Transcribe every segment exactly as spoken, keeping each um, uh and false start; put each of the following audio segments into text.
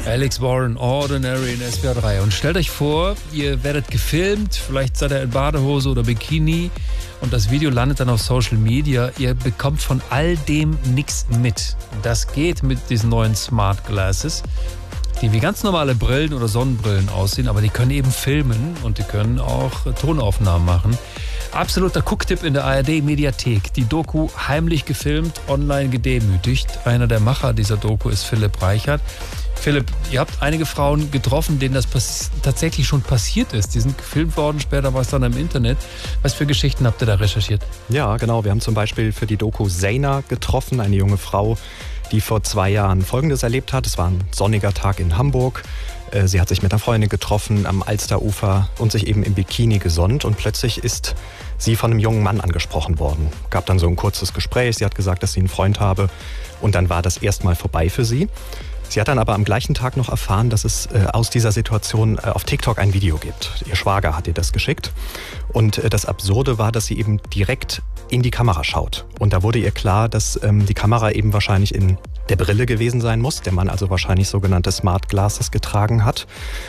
Alex Warren, Ordinary in S W R drei. Und stellt euch vor, ihr werdet gefilmt, vielleicht seid ihr in Badehose oder Bikini und das Video landet dann auf Social Media. Ihr bekommt von all dem nichts mit. Das geht mit diesen neuen Smart Glasses, die wie ganz normale Brillen oder Sonnenbrillen aussehen, aber die können eben filmen und die können auch Tonaufnahmen machen. Absoluter Gucktipp in der A R D-Mediathek. Die Doku heimlich gefilmt, online gedemütigt. Einer der Macher dieser Doku ist Philipp Reichert. Philipp, ihr habt einige Frauen getroffen, denen das pass- tatsächlich schon passiert ist. Die sind gefilmt worden, später war es dann im Internet. Was für Geschichten habt ihr da recherchiert? Ja, genau. Wir haben zum Beispiel für die Doku Zeina getroffen, eine junge Frau, die vor zwei Jahren Folgendes erlebt hat. Es war ein sonniger Tag in Hamburg. Sie hat sich mit einer Freundin getroffen am Alsterufer und sich eben im Bikini gesonnt. Und plötzlich ist sie von einem jungen Mann angesprochen worden. Gab dann so ein kurzes Gespräch. Sie hat gesagt, dass sie einen Freund habe. Und dann war das erstmal vorbei für sie. Sie hat dann aber am gleichen Tag noch erfahren, dass es äh, aus dieser Situation äh, auf TikTok ein Video gibt. Ihr Schwager hat ihr das geschickt. Und äh, das Absurde war, dass sie eben direkt in die Kamera schaut. Und da wurde ihr klar, dass ähm, die Kamera eben wahrscheinlich in der Brille gewesen sein muss. Der Mann also wahrscheinlich sogenannte Smart Glasses getragen hat.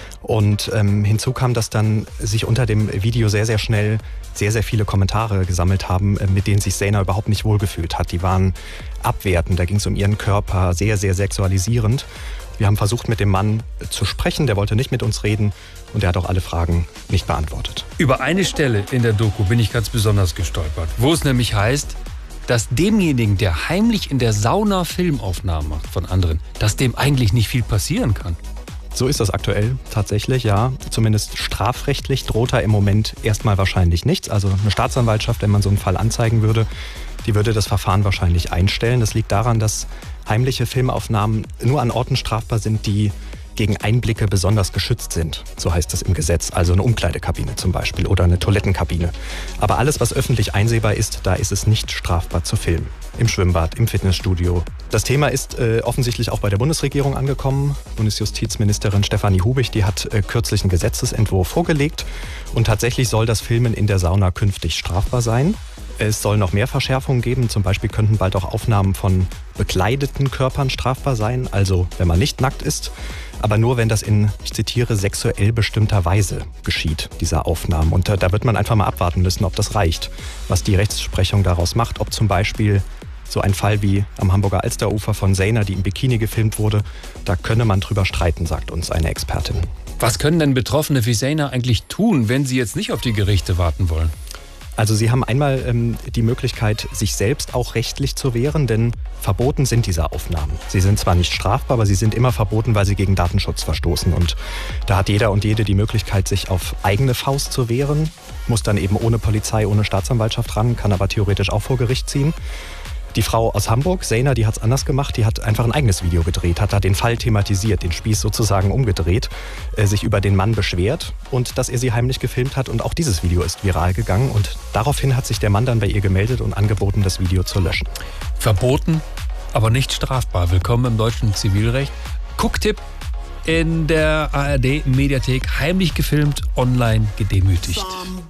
Und ähm, hinzu kam, dass dann sich unter dem Video sehr, sehr schnell sehr, sehr viele Kommentare gesammelt haben, äh, mit denen sich Zeina überhaupt nicht wohlgefühlt hat. Die waren abwertend, da ging es um ihren Körper, sehr, sehr sexualisierend. Wir haben versucht, mit dem Mann zu sprechen, der wollte nicht mit uns reden und er hat auch alle Fragen nicht beantwortet. Über eine Stelle in der Doku bin ich ganz besonders gestolpert, wo es nämlich heißt, dass demjenigen, der heimlich in der Sauna Filmaufnahmen macht von anderen, dass dem eigentlich nicht viel passieren kann. So ist das aktuell tatsächlich, ja. Zumindest strafrechtlich droht da im Moment erstmal wahrscheinlich nichts. Also eine Staatsanwaltschaft, wenn man so einen Fall anzeigen würde, die würde das Verfahren wahrscheinlich einstellen. Das liegt daran, dass heimliche Filmaufnahmen nur an Orten strafbar sind, die gegen Einblicke besonders geschützt sind. So heißt es im Gesetz. Also eine Umkleidekabine zum Beispiel oder eine Toilettenkabine. Aber alles, was öffentlich einsehbar ist, da ist es nicht strafbar zu filmen. Im Schwimmbad, im Fitnessstudio. Das Thema ist äh, offensichtlich auch bei der Bundesregierung angekommen. Bundesjustizministerin Stefanie Hubig, die hat äh, kürzlich einen Gesetzesentwurf vorgelegt. Und tatsächlich soll das Filmen in der Sauna künftig strafbar sein. Es soll noch mehr Verschärfungen geben. Zum Beispiel könnten bald auch Aufnahmen von bekleideten Körpern strafbar sein. Also wenn man nicht nackt ist. Aber nur, wenn das in, ich zitiere, sexuell bestimmter Weise geschieht, diese Aufnahmen. Und da, da wird man einfach mal abwarten müssen, ob das reicht, was die Rechtsprechung daraus macht. Ob zum Beispiel so ein Fall wie am Hamburger Alsterufer von Zeina, die im Bikini gefilmt wurde, da könne man drüber streiten, sagt uns eine Expertin. Was können denn Betroffene wie Zeina eigentlich tun, wenn sie jetzt nicht auf die Gerichte warten wollen? Also sie haben einmal ähm, die Möglichkeit, sich selbst auch rechtlich zu wehren, denn verboten sind diese Aufnahmen. Sie sind zwar nicht strafbar, aber sie sind immer verboten, weil sie gegen Datenschutz verstoßen. Und da hat jeder und jede die Möglichkeit, sich auf eigene Faust zu wehren, muss dann eben ohne Polizei, ohne Staatsanwaltschaft ran, kann aber theoretisch auch vor Gericht ziehen. Die Frau aus Hamburg, Zeina, die hat es anders gemacht. Die hat einfach ein eigenes Video gedreht, hat da den Fall thematisiert, den Spieß sozusagen umgedreht, äh, sich über den Mann beschwert und dass er sie heimlich gefilmt hat. Und auch dieses Video ist viral gegangen. Und daraufhin hat sich der Mann dann bei ihr gemeldet und angeboten, das Video zu löschen. Verboten, aber nicht strafbar. Willkommen im deutschen Zivilrecht. Gucktipp in der A R D-Mediathek. Heimlich gefilmt, online gedemütigt.